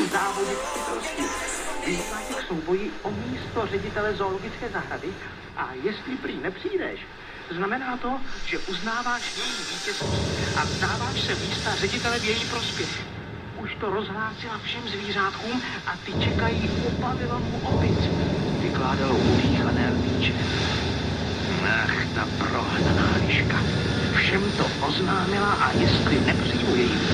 závody v chytrosti. Vyzýváte k souboji o místo ředitele zoologické zahrady a jestli prý nepřijdeš, znamená to, že uznáváš její vítězství a vzdáváš se místa ředitele v její prospěch. Už to rozhlásila všem zvířátkům a ty čekají u pavilonu opic, vykládalo udýchané lvíče. Ach, ta prohnaná liška. Všem to oznámila a jestli nepřijmu její